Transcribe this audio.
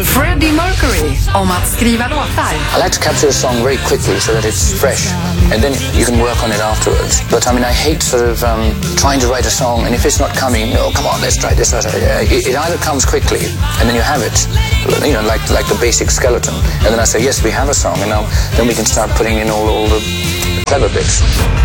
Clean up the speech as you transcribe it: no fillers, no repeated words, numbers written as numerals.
Freddie Mercury om att skriva låtar. I like to capture a song very quickly so that it's fresh, and then you can work on it afterwards. But I mean, I hate sort of trying to write a song, and if it's not coming, no, come on, let's try this. It either comes quickly, and then you have it, you know, like the basic skeleton, and then I say, yes, we have a song, and now then we can start putting in all the clever bits.